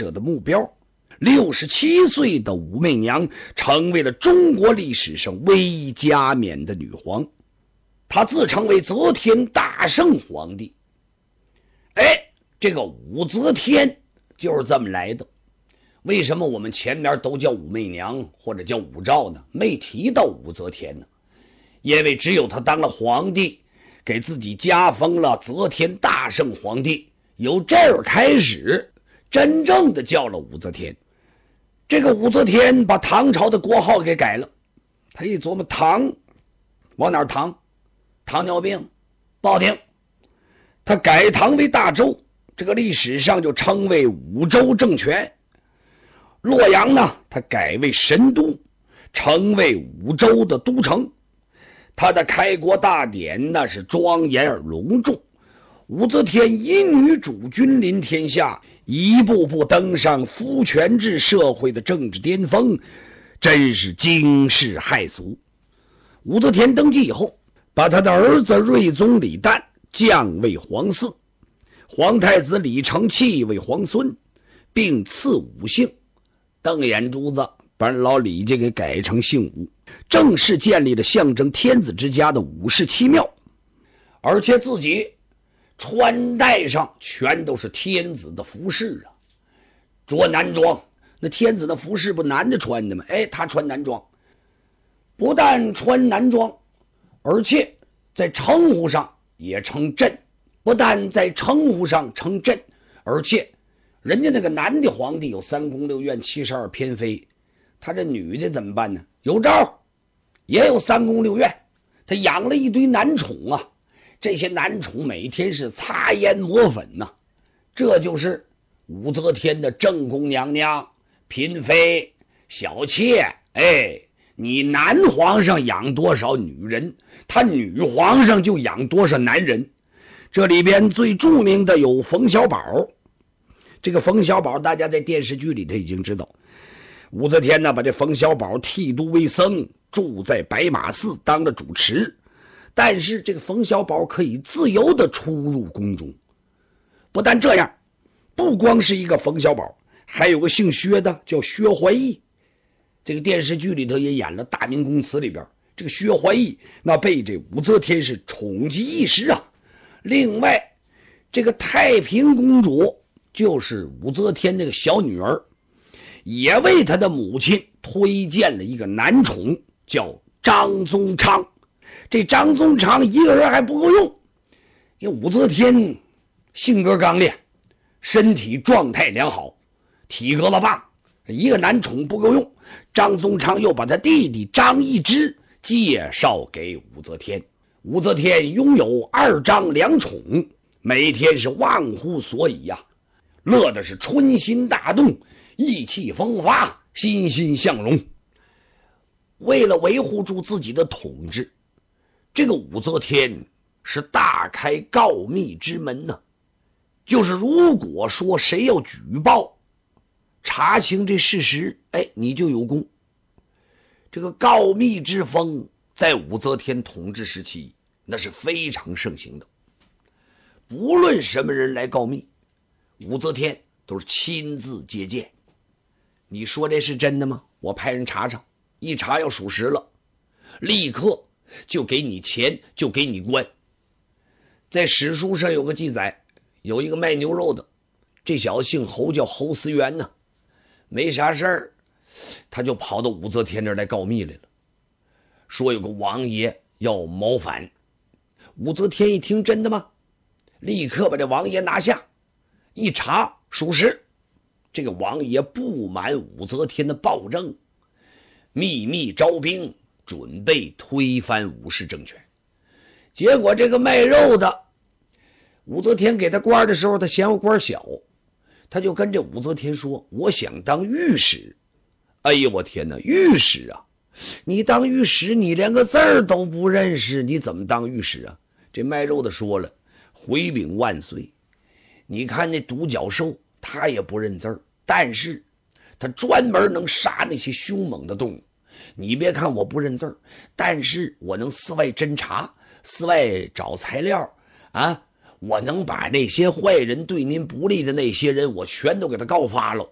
者的目标。67岁的武媚娘成为了中国历史上唯一加冕的女皇，她自称为则天大圣皇帝。这个武则天就是这么来的。为什么我们前面都叫武媚娘或者叫武曌呢？没提到武则天呢？因为只有她当了皇帝，给自己加封了则天大圣皇帝，由这儿开始真正的叫了武则天。这个武则天把唐朝的国号给改了，他一琢磨唐往哪儿唐？糖尿病不好听，他改唐为大周，这个历史上就称为武周政权。洛阳呢，他改为神都，成为武周的都城。他的开国大典那是庄严而隆重。武则天以女主君临天下，一步步登上夫权制社会的政治巅峰，真是惊世骇俗。武则天登基以后，把他的儿子睿宗李旦降为皇嗣，皇太子李承器为皇孙，并赐武姓，瞪眼珠子把老李家给改成姓武，正式建立了象征天子之家的武氏七庙，而且自己穿戴上全都是天子的服饰啊，着男装。那天子的服饰不男的穿的吗？他穿男装，不但穿男装，而且在称呼上也称朕。不但在称呼上称朕，而且人家那个男的皇帝有3宫6院72偏妃，他这女的怎么办呢？有招，也有3宫6院，他养了一堆男宠啊。这些男宠每天是擦烟抹粉呐，这就是武则天的正宫娘娘、嫔妃、小妾。你男皇上养多少女人，他女皇上就养多少男人。这里边最著名的有冯小宝。这个冯小宝大家在电视剧里头已经知道，武则天呢把这冯小宝剃度为僧，住在白马寺当了主持。但是这个冯小宝可以自由地出入宫中。不但这样，不光是一个冯小宝，还有个姓薛的叫薛怀义。这个电视剧里头也演了《大明宫词》里边，这个薛怀义那被这武则天是宠极一时啊。另外这个太平公主就是武则天那个小女儿，也为她的母亲推荐了一个男宠，叫张宗昌。这张宗昌一个人还不够用，因为武则天性格刚烈，身体状态良好，体格子棒，一个男宠不够用。张宗昌又把他弟弟张易之介绍给武则天。武则天拥有2张2宠，每天是忘乎所以呀，乐的是春心大动，意气风发，欣欣向荣。为了维护住自己的统治，这个武则天是大开告密之门呢。就是如果说谁要举报查清这事实，你就有功。这个告密之风在武则天统治时期那是非常盛行的。不论什么人来告密，武则天都是亲自接见。你说这是真的吗？我派人查查，一查要属实了，立刻就给你钱，就给你官。在史书上有个记载，有一个卖牛肉的，这小子姓侯，叫侯思源呢，没啥事儿，他就跑到武则天那儿来告密来了，说有个王爷要谋反。武则天一听，真的吗？立刻把这王爷拿下，一查属实。这个王爷不满武则天的暴政，秘密招兵，准备推翻武氏政权。结果这个卖肉的，武则天给他官的时候，他嫌我官小，他就跟这武则天说，我想当御史。哎呦我天哪，御史啊，你当御史你连个字儿都不认识，你怎么当御史啊？这卖肉的说了，回禀万岁，你看那独角兽他也不认字儿，但是他专门能杀那些凶猛的动物。你别看我不认字儿，但是我能四外侦查，四外找材料啊，我能把那些坏人对您不利的那些人，我全都给他告发了，